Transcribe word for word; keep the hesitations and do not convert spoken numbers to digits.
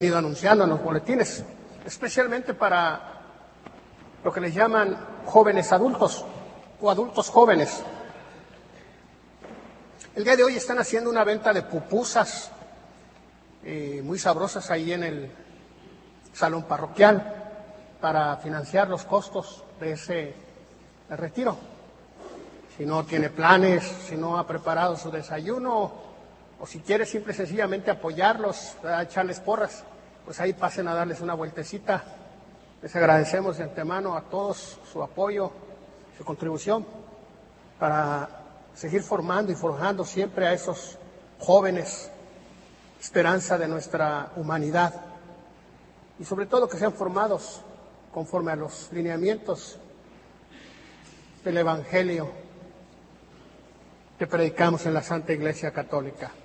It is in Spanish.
ido anunciando en los boletines, especialmente para lo que les llaman jóvenes adultos o adultos jóvenes. El día de hoy están haciendo una venta de pupusas eh, muy sabrosas ahí en el salón parroquial para financiar los costos de ese de retiro. Si no tiene planes, si no ha preparado su desayuno, o si quiere simple y sencillamente apoyarlos, a echarles porras, pues ahí pasen a darles una vueltecita. Les agradecemos de antemano a todos su apoyo, su contribución, para seguir formando y forjando siempre a esos jóvenes, esperanza de nuestra humanidad, y sobre todo que sean formados conforme a los lineamientos del Evangelio que predicamos en la Santa Iglesia Católica.